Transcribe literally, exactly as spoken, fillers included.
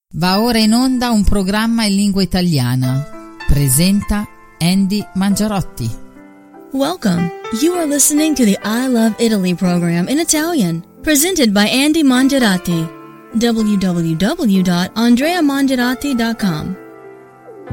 Va ora in onda un programma in lingua italiana. Presenta Andy Mangiarotti. Welcome. You are listening to the I Love Italy program in Italian, presented by Andy Mangiarotti. w w w dot andrea mangiarotti dot com.